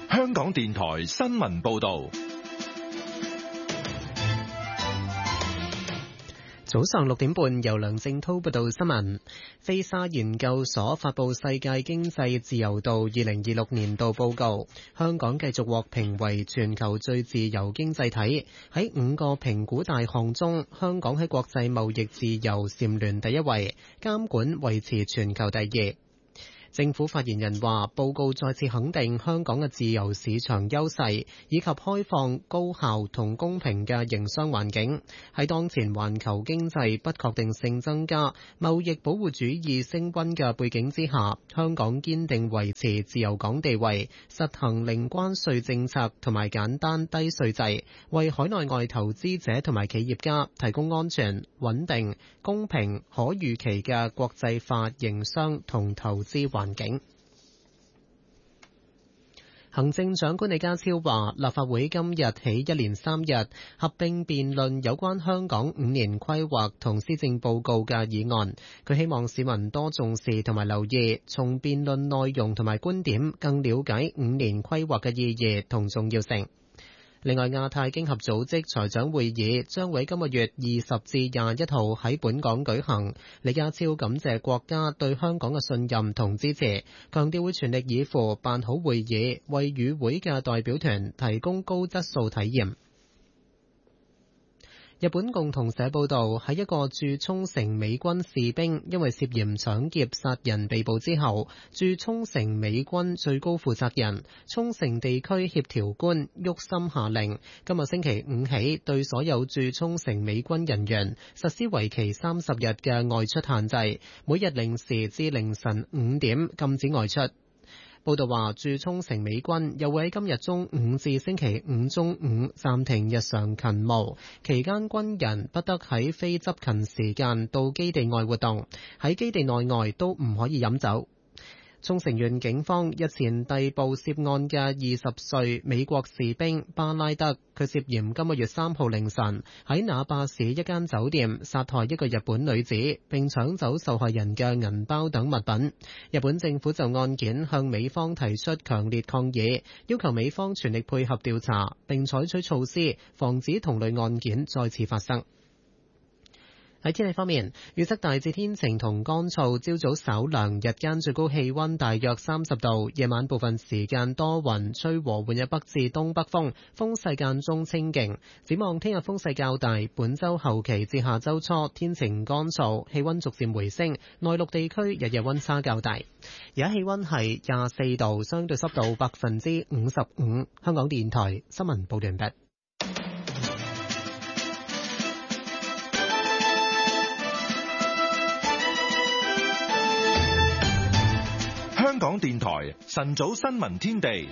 香港電台新聞報道。 早上6點半，由梁正滔報道新聞。菲沙研究所發布世界經濟自由度2026年度報告，香港繼續獲評為全球最自由經濟體。喺5個評估大項中，香港喺國際貿易自由蟬聯第一位，監管維持全球第二。政府發言人話，報告再次肯定香港嘅自由市場優勢，以及開放、高效同公平嘅營商環境。喺當前環球經濟不確定性增加、貿易保護主義升溫嘅背景之下，香港堅定維持自由港地位，實行零關稅政策同埋簡單低稅制，為海內外投資者同埋企業家提供安全、穩定、公平、可預期嘅國際化營商同投資環境。行政長官李家超話，立法會今日起一連3日合併辯論有關香港5年規劃同施政報告嘅議案。佢希望市民多重視同埋留意，從辯論內容同埋觀點更了解5年規劃嘅意義同重要性。另外，亞太經合組織財長會議將會今個月20至21號喺本港舉行。李家超感謝國家對香港嘅信任同支持，強調會全力以赴辦好會議，為與會嘅代表團提供高質素體驗。日本共同社報道，喺一個駐沖繩美軍士兵因為涉嫌搶劫殺人被捕之後，駐沖繩美軍最高負責人、沖繩地區協調官郁森下令，今日星期五起對所有駐沖繩美軍人員實施為期30日嘅外出限制，每日0時至凌晨5點禁止外出。報道話，駐沖繩美軍又會喺今日中午至星期五中午暫停日常勤務，期間軍人不得喺非執勤時間到基地外活動，喺基地內外都唔可以飲酒。沖繩縣警方日前逮捕涉案嘅20歲美國士兵巴拉德，佢涉嫌今個月3號凌晨喺那霸市一間酒店殺害一個日本女子，並搶走受害人嘅銀包等物品。日本政府就案件向美方提出強烈抗議，要求美方全力配合調查，並採取措施防止同類案件再次發生。喺天氣方面，預測大致天晴同乾燥，朝早稍涼，日間最高氣溫大約30度，夜晚部分時間多雲，吹和緩嘅北至東北風，風勢間中清勁。展望聽日風勢較大，本週後期至下週初天晴乾燥，氣溫逐漸回升，內陸地區日日溫差較大。而家氣溫係24度，相對濕度55%。香港電台新聞報道完畢。 香港電台晨早新聞天地，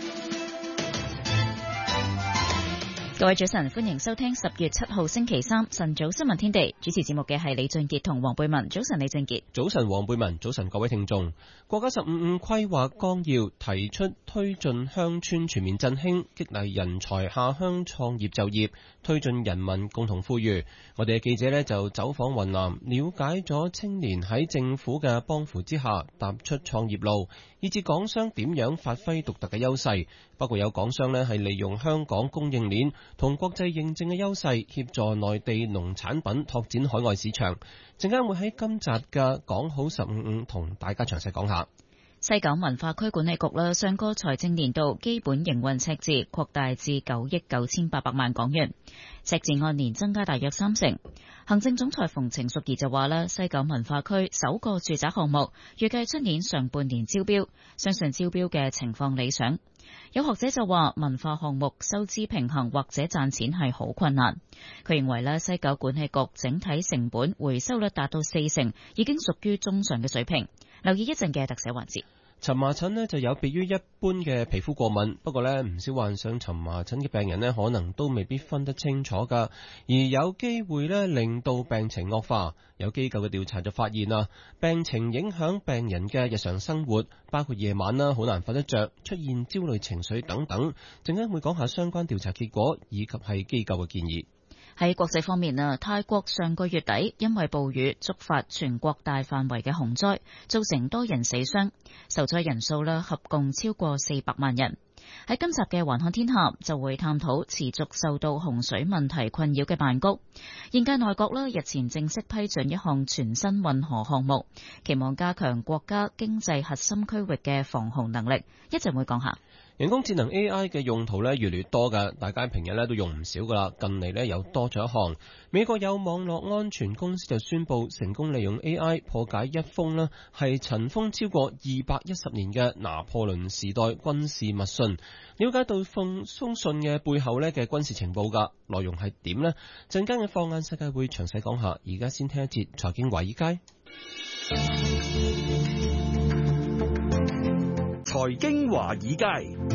各位早晨，歡迎收聽10月7號星期三晨早新聞天地。主持節目嘅係李俊傑同黃貝文。早晨，李俊傑。 早晨，黃貝文。早晨，各位聽眾。國家15規劃綱要提出推進鄉村全面振興，激勵人才下鄉創業就業，推進人民共同富裕。我哋嘅記者呢就走訪雲南，了解咗青年喺政府嘅幫扶之下踏出創業路，以至港商點樣發揮獨特嘅優勢。包括有港商呢係利用香港供應鏈同國際認證嘅優勢，協助內地農產品拓展海外市場。陣間會喺今集嘅講好15同大家詳細講下。 西九文化區管理局上個財政年度基本營運赤字擴大至9億9800萬港元，赤字按年增加大約30%。行政總裁馮程淑儀就話西九文化區首個住宅項目預計出年上半年招標，相信招標嘅情況理想。有學者就話文化項目收支平衡或者賺錢係好困難。佢認為西九管理局整體成本回收率達到40%，已經屬於中上嘅水平。留意一陣嘅特寫環節。 蕁麻疹呢就有別於一般嘅皮膚過敏，不過呢唔少患上蕁麻疹嘅病人呢可能都未必分得清楚㗎，而有機會呢令到病情惡化。有機構嘅調查就發現病情影響病人嘅日常生活，包括夜晚好難瞓得着，出現焦慮情緒等等。陣間會講下相關調查結果以及係機構嘅建議。 喺國際方面泰國上個月底因為暴雨觸發全國大範圍嘅洪災，造成多人死傷，受災人數合共超過400萬人。 喺今集嘅環看天下就會探討持續受到洪水問題困擾嘅曼谷。現屆內閣日前正式批准一項全新運河項目，期望加強國家經濟核心區域嘅防洪能力。一陣會講下。 人工智能 AI 嘅用途越嚟越多㗎，大家平日都用唔少㗎啦。近嚟又多咗一項，美國有網絡安全公司就宣布成功利用 AI 破解一封係塵封超過210年嘅拿破崙時代軍事密信，了解到封信嘅背後嘅軍事情報㗎，內容係點呢？陣間嘅放眼世界會詳細講下，而家先聽一節財經華爾街。 財經華爾街，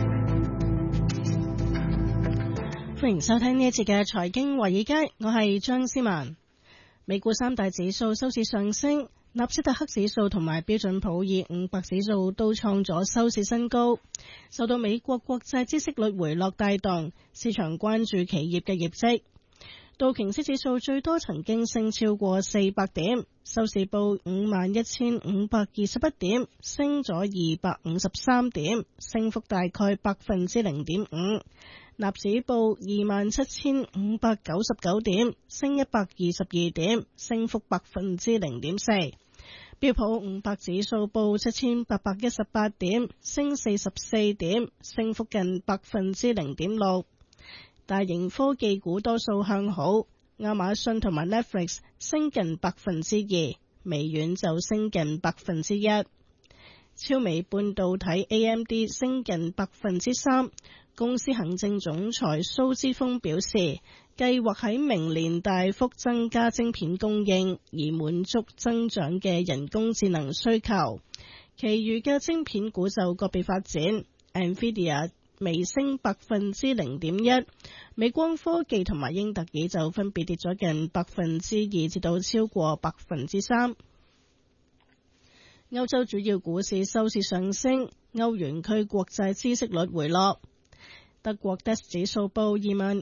歡迎收聽呢一節嘅財經華爾街，我係張思文。美股三大指數收市上升，納斯達克指數同埋標準普爾500指數都創咗收市新高，受到美國國債孳息率回落帶動，市場關注企業嘅業績。道瓊斯指數最多曾經升超過400點，收市報51,521點，升咗253點，升幅大概0.5%。納指報27,599點，升122點，升幅0.4%。標普500指數報7,818點，升44點，升幅近0.6%。大型科技股多數向好，亞馬遜同埋 Netflix 升近2%，微軟就升近1%。超微半導體 AMD 升近3%。公司行政總裁蘇姿豐表示，計劃喺明年大幅增加晶片供應，以滿足增長嘅人工智能需求。其餘嘅晶片股就個別發展 ，NVIDIA 微升0.1%，美光科技同埋英特爾就分別跌咗近2%至到超過3%。歐洲主要股市收市上升，歐元區國債孳息率回落。德國 DAX 指數報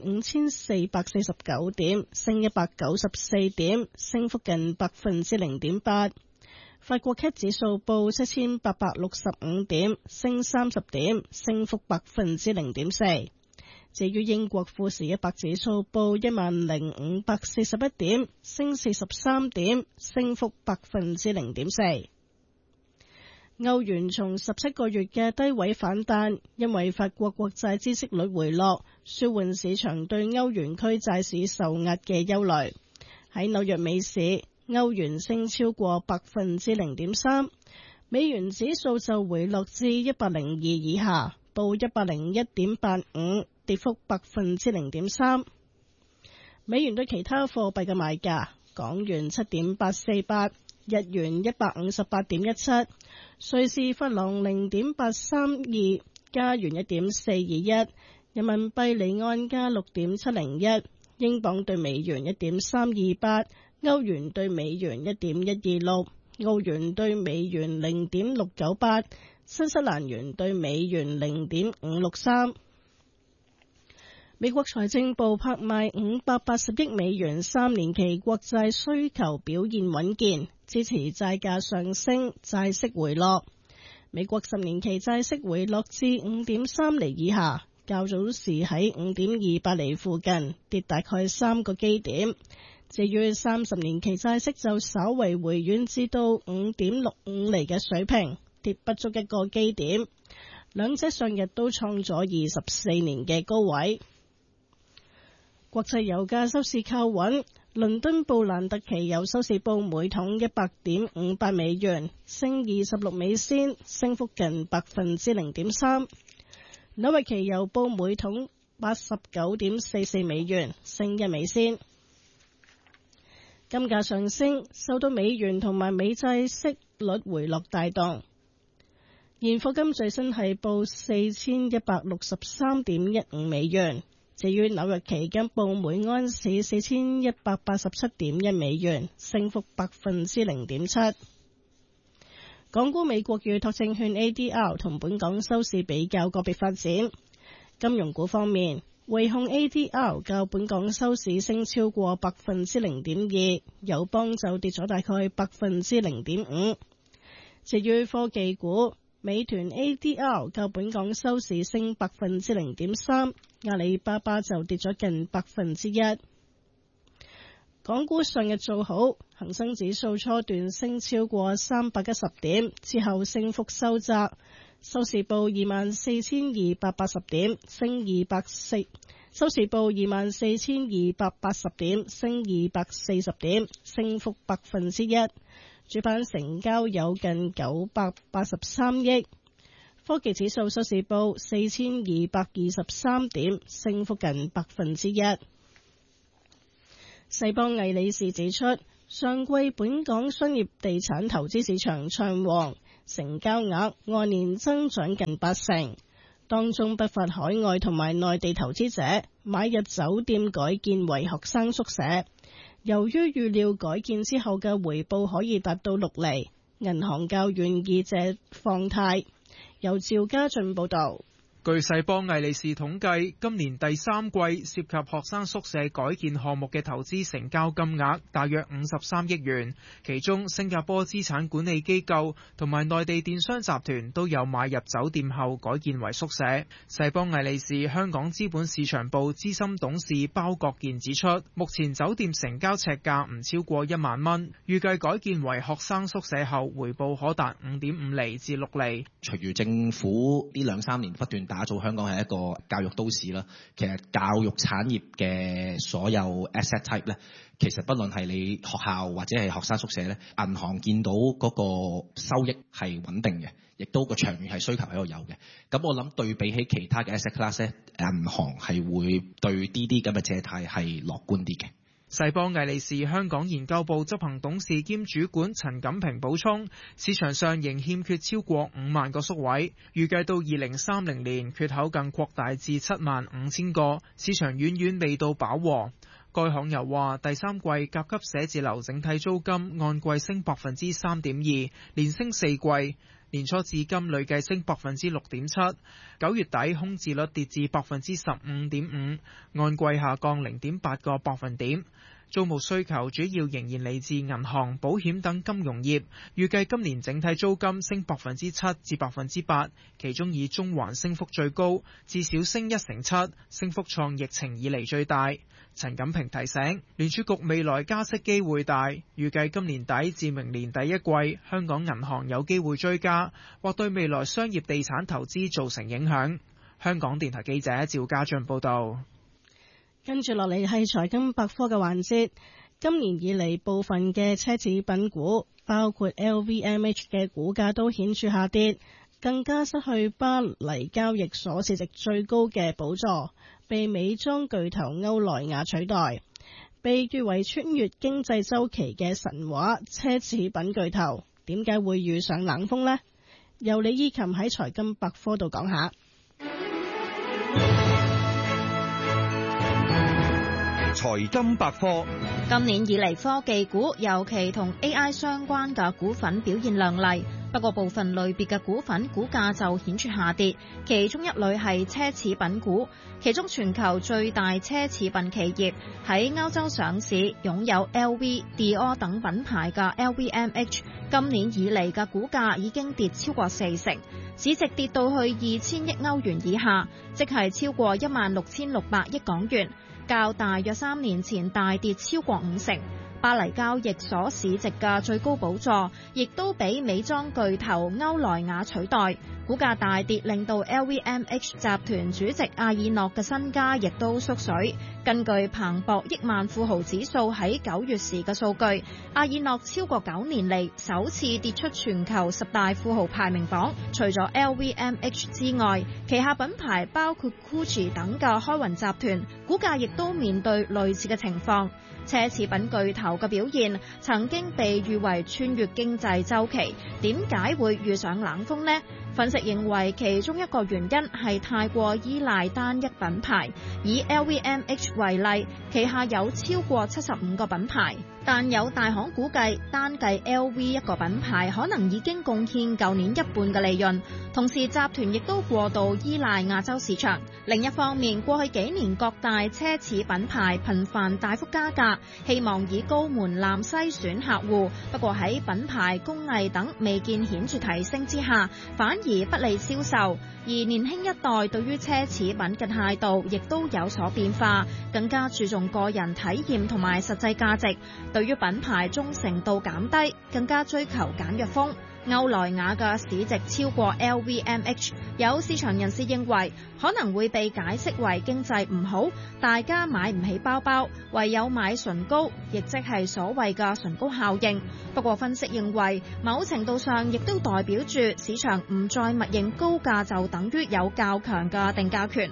25,449點，升194點，升幅近0.8%。法國 CAC 指數報7,865點，升30點，升幅0.4%。至於英國富時100指數報10,541點，升43點，升幅0.4%。歐元從17個月嘅低位反彈，因為法國國債孳息率回落，舒緩市場對歐元區債市受壓嘅憂慮。喺紐約美市，歐元升超過0.3%，美元指數就回落至102以下，報101.85，跌幅0.3%。美元對其他貨幣嘅賣價：港元7.848，日元158.17，瑞士法郎0.832，加元1.421，人民幣離岸價6.701，英鎊對美元1.328。歐元對美元1.126，澳元對美元0.698，新西蘭元對美元0.563。美國財政部拍賣580億美元3年期國債，需求表現穩健，支持債價上升，債息回落。美國10年期債息回落至5.3厘以下，較早時喺5.28厘附近，跌大概3個基點。至於30年期債息就稍為回軟至到5.65厘嘅水平，跌不足1個基點。兩者上日都創咗24年嘅高位。國際油價收市靠穩，倫敦布蘭特期油收市報每桶100.58美元，升26美仙，升幅近0.3%。紐約期油報每桶89.44美元，升1美仙。金價上升，受到美元同埋美債息率回落帶動。現貨金最新係報4163.15美元，至於紐約期金報每盎司4187.1美元，升幅0.7%。港股美國預託證券 ADR 同本港收市比較個別發展。金融股方面，匯控 ADR 較本港收市升超過0.2%，友邦就跌咗大概0.5%。至於科技股， 美團 ADR 較本港收市升0.3%，阿里巴巴就跌咗近1%。港股上日做好，恒生指數初段升超過310點，之後升幅收窄，收市報24,280點，收市報24,280點，升240點，升幅1%。主板成交有近983億。科技指數收市報4,223點，升幅近1%。世邦魏理仕指出，上季本港商業地產投資市場暢旺，成交額按年增長近80%，當中不乏海外同埋內地投資者買入酒店改建為學生宿舍。由於預料改建之後嘅回報可以達到6厘，銀行較願意借放貸。由趙家俊報導。 據世邦魏理仕統計，今年第三季涉及學生宿舍改建項目嘅投資成交金額大約53億元，其中新加坡資產管理機構同埋內地電商集團都有買入酒店後改建為宿舍。世邦魏理仕香港資本市場部資深董事包國健指出，目前酒店成交尺價唔超過1萬蚊，預計改建為學生宿舍後回報可達5.5厘至6厘。 隨住政府呢2-3年不斷打造香港係一個教育都市啦，其實教育產業嘅所有 asset type 咧，其實不論係你學校或者係學生宿舍咧，銀行見到嗰個收益係穩定嘅，亦都個長遠係需求喺度有嘅。咁我諗對比起其他嘅 asset class 咧，銀行係會對呢啲咁嘅借貸係樂觀啲嘅。 世邦魏理仕香港研究部執行董事兼主管陳錦平補充，市場上仍欠缺超過5萬個宿位，預計到2030年缺口更擴大至75000個，市場遠遠未到飽和。該行又話，第三季甲級寫字樓整體租金按季升3.2%，連升4季。年初至今累計升6.7%， 9月底空置率跌至15.5%，按季下降0.8個百分點。租務需求主要仍然嚟自銀行、保險等金融業，預計今年整體租金升7%至8%，其中以中環升幅最高，至少升1成7，升幅創疫情以嚟最大。陳錦平提醒，聯儲局未來加息機會大，預計今年底至明年第一季，香港銀行有機會追加，或對未來商業地產投資造成影響。香港電台記者趙家俊報道。 跟住落嚟係財經百科嘅環節。今年以嚟，部分嘅奢侈品股，包括 LVMH 嘅股價都顯著下跌，更加失去巴黎交易所市值最高嘅寶座，被美妝巨頭歐萊雅取代。被譽為穿越經濟週期嘅神話奢侈品巨頭，點解會遇上冷風呢？由李依琴喺財經百科度講下。 財金百科。 今年以嚟，科技股尤其同 AI 相關嘅股份表現亮麗，不過部分類別嘅股份股價就顯著下跌。其中一類係奢侈品股，其中全球最大奢侈品企業喺歐洲上市，擁有 LV、Dior 等品牌嘅 LVMH， 今年以嚟嘅股價已經跌超過40%，市值跌到去2000億歐元以下，即係超過16600億港元。較大約3年前大跌超過50%，巴黎交易所市值嘅最高寶座，亦都俾美妝巨頭歐萊雅取代，股價大跌令到 LVMH 集團主席阿爾諾嘅身家亦都縮水。根據彭博億萬富豪指數喺9月時嘅數據，阿爾諾超過9年嚟首次跌出全球10大富豪排名榜。除咗 LVMH 之外，旗下品牌包括 Gucci 等嘅開雲集團股價亦都面對類似嘅情況。奢侈品巨頭嘅表現曾經被譽為穿越經濟週期，點解會遇上冷風呢？分析認為其中一個原因係太過依賴單一品牌。以 LVMH 為例，旗下有超過75個品牌。 但有大行估計，單計 LV 一個品牌可能已經貢獻舊年一半嘅利潤。同時，集團亦都過度依賴亞洲市場。另一方面，過去幾年各大奢侈品牌頻繁大幅加價，希望以高門檻篩選客戶。不過喺品牌工藝等未見顯著提升之下，反而不利銷售。而年輕一代對於奢侈品嘅態度亦都有所變化，更加注重個人體驗同埋實際價值。對於品牌忠誠度減低，更加追求簡約風。歐萊雅嘅市值超過 LVMH， 有市場人士認為可能會被解釋為經濟唔好，大家買唔起包包，唯有買唇膏，亦即係所謂嘅唇膏效應。不過分析認為，某程度上亦都代表住市場唔再默認高價就等於有較強嘅定價權。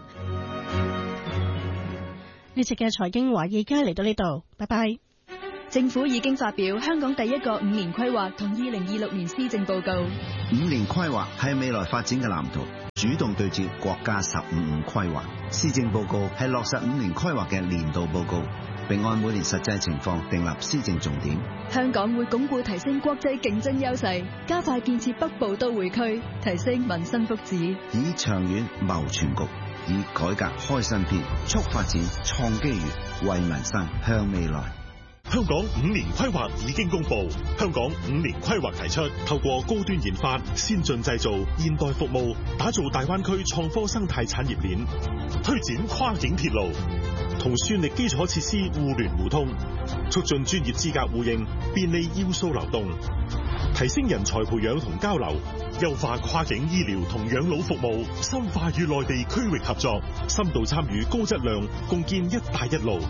呢節嘅財經華爾街嚟到呢度，拜拜。 政府已經發表香港第一個5年規劃同2026年施政報告。 5年規劃係未來發展嘅藍圖，主動對接國家15規劃。施政報告係落實5年規劃嘅年度報告，並按每年實際情況訂立施政重點。 香港會鞏固提升國際競爭優勢，加快建設北部都會區，提升民生福祉， 以長遠謀全局，以改革開新篇，促發展創機遇，為民生向未來。 香港5年規劃已經公布，香港5年規劃提出透過高端研發、先進製造、現代服務，打造大灣區創科生態產業鏈，推展跨境鐵路，同算力基礎設施互聯互通，促進專業資格互認，便利要素流動，提升人才培養同交流，優化跨境醫療同養老服務，深化與內地區域合作，深度參與高質量共建一帶一路。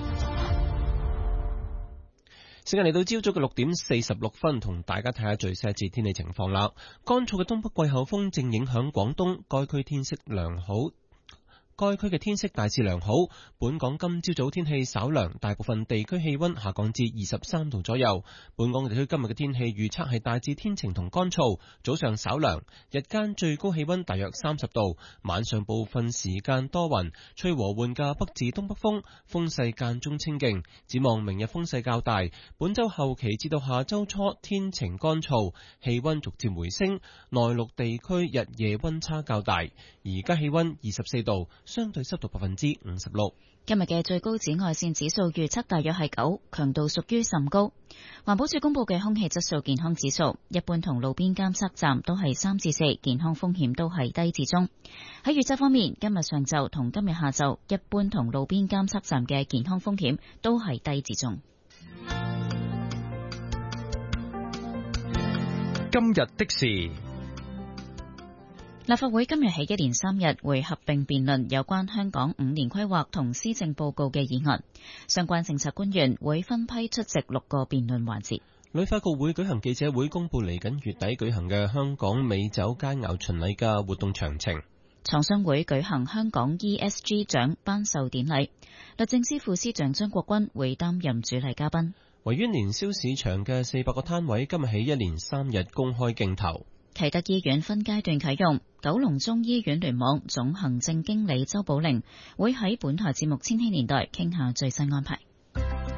時間嚟到朝早嘅6點46分，同大家睇下最新一節天氣情況啦。乾燥嘅東北季候風正影響廣東，該區嘅天色大致良好。本港今朝早天氣稍涼，大部分地區氣溫下降至23度左右。本港地區今日嘅天氣預測係大致天晴同乾燥，早上稍涼，日間最高氣溫大約30度，晚上部分時間多雲，吹和緩嘅北至東北風，風勢間中清勁。展望明日風勢較大，本周後期至到下周初天晴乾燥，氣溫逐漸回升，內陸地區日夜溫差較大。而家氣溫24度。相對濕度56%。 今日嘅最高紫外線指數預測大約係9，強度屬於甚高。環保署公布嘅空氣質素健康指數，一般同路邊監測站都係3至4，健康風險都係低至中。喺預測方面，今日上晝同今日下晝，一般同路邊監測站嘅健康風險都係低至中。 今日的事。 立法會今日起一連3日會合併辯論有關香港5年規劃同施政報告嘅議案，相關政策官員會分批出席6個辯論環節。 旅發局會舉行記者會，公布嚟緊月底舉行嘅香港美酒佳餚巡禮嘅活動詳情。 廠商會舉行香港 ESG 獎頒授典禮，律政司副司長張國軍會擔任主禮嘉賓。 維園年宵市場嘅400個攤位今日起一連3日公開競投。 啟德醫院分階段啟用，九龍中醫院聯網總行政經理周寶玲會喺本台節目《千禧年代》傾下最新安排。